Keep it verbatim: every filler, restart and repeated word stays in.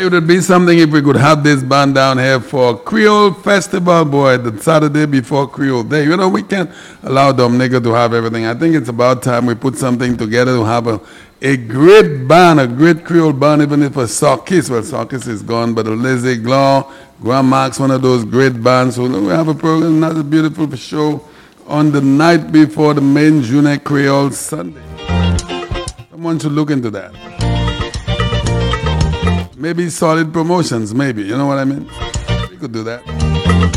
it would be something if we could have this band down here for Creole Festival, boy, the Saturday before Creole Day. You know, we can't allow them nigga to have everything. I think it's about time we put something together to have a, a great band, a great Creole band, even if a Sockis, well, Sockis is gone, but a Lizzie Glaw, Grand Max, one of those great bands. So we have a program, another beautiful show on the night before the main Junior Creole Sunday. Someone should look into that. Maybe solid promotions, maybe. You know what I mean? We could do that.